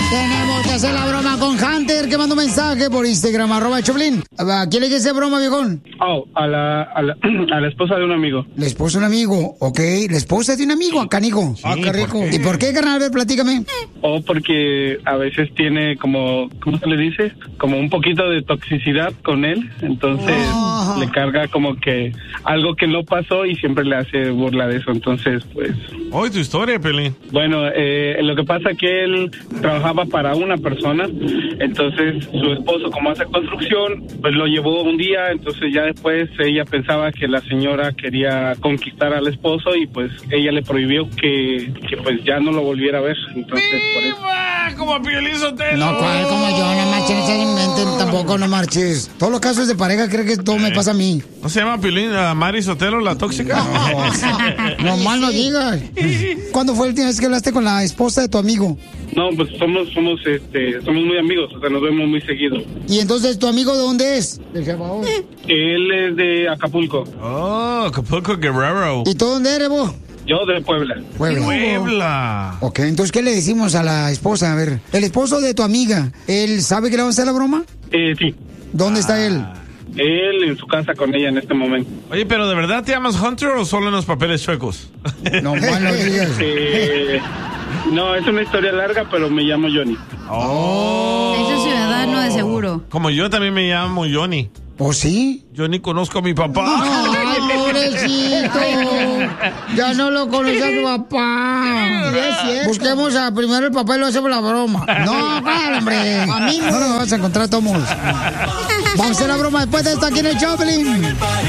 Tenemos que hacer la broma con Hunter, que mandó un mensaje por Instagram, @Choplin. ¿A quién le quiere hacer broma, viejón? A la esposa de un amigo. La esposa de un amigo, ok. La esposa de un amigo, canijo. Sí, qué rico. ¿por qué? ¿Y por qué, carnal? A ver, platícame. Porque a veces tiene como, ¿cómo se le dice? Como un poquito de toxicidad con él. Entonces le carga como que algo que no pasó y siempre le hace burla de eso. Entonces, pues... Hoy tu historia, Pelín. Bueno, lo que pasa es que él trabajaba para una persona, entonces su esposo, como hace construcción, pues lo llevó un día, entonces ya después ella pensaba que la señora quería conquistar al esposo y pues ella le prohibió que pues ya no lo volviera a ver, entonces por eso. Como a Piolín Sotelo. No, ¿cuál? Como yo, no marches, no se inventen, tampoco no marches. Todos los casos de pareja creen que todo me pasa a mí. ¿No se llama Piolín Mari Sotelo, la tóxica? No mal no digas. ¿Cuándo fue la última vez que hablaste con la esposa de tu amigo? No, pues somos muy amigos, o sea, nos vemos muy seguido. ¿Y entonces tu amigo de dónde es? De El Salvador. Él es de Acapulco. Oh, Acapulco Guerrero. ¿Y tú dónde eres vos? Yo de Puebla. Puebla. Ok, entonces, ¿qué le decimos a la esposa? A ver, el esposo de tu amiga, ¿él sabe que le vamos a hacer la broma? Sí. ¿Dónde está él? Él en su casa con ella en este momento. Oye, pero ¿de verdad te llamas Hunter o solo en los papeles chuecos? No, malo digas. No, es una historia larga, pero me llamo Johnny. Eso es ciudadano de seguro. Como yo también me llamo Johnny. ¿Oh, sí? Yo ni conozco a mi papá. Ay, pobrecito. Ya no lo conoce a su papá. Busquemos primero el papá y lo hacemos la broma. No, ¿cuál, hombre? A mí no lo vas a encontrar todos. Vamos a hacer la broma después de esto aquí en el Choplin.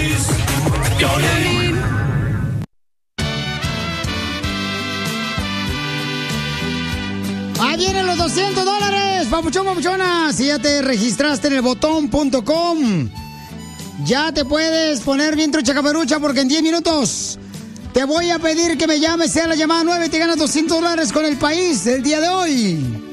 Ahí vienen los $200, papuchón, papuchona. Si ya te registraste en el botón.com, ya te puedes poner bien trucha caperucha porque en 10 minutos te voy a pedir que me llames, sea la llamada 9 y te ganas $200 con el país el día de hoy.